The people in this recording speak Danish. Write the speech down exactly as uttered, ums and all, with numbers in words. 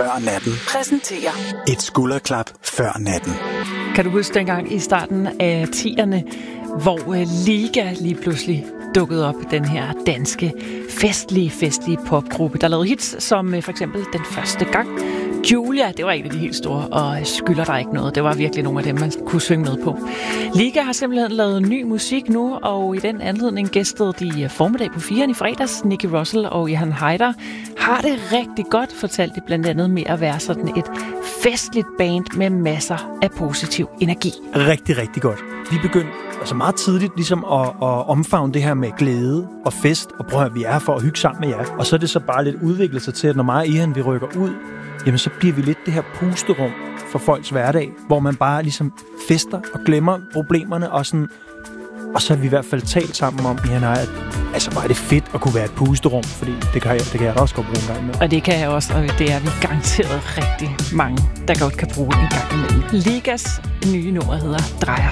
før natten præsenterer et skulderklap før natten. Kan du huske dengang i starten af tierne, hvor Liga lige pludselig dukkede op, den her danske festlige, festlige popgruppe, der lavede hits som for eksempel Den Første Gang. Julia, det var en af de helt store, og Skylder dig ikke noget. Det var virkelig nogle af dem, man kunne synge med på. Liga har simpelthen lavet ny musik nu, og i den anledning gæstede de formiddag på firen i fredags. Nicky Russell og Johan Heider har det rigtig godt, fortalte de blandt andet med at være sådan et festligt band med masser af positiv energi. Rigtig, rigtig godt. Vi begyndte altså meget tidligt ligesom at, at omfavne det her med glæde og fest, og prøv at vi er her for at hygge sammen med jer. Og så er det så bare lidt udviklet sig til, at når mig og Ihan vi rykker ud, jamen så bliver vi lidt det her pusterum for folks hverdag, hvor man bare ligesom fester og glemmer problemerne og sådan. Og så har vi i hvert fald talt sammen om, Ihan og jeg, at altså bare er det fedt at kunne være et pusterum, fordi det kan jeg, det kan jeg også godt bruge en gang med. Og det kan jeg også, og det er vi garanteret rigtig mange, der godt kan bruge en gang imellem. Ligas nye nummer hedder Drejer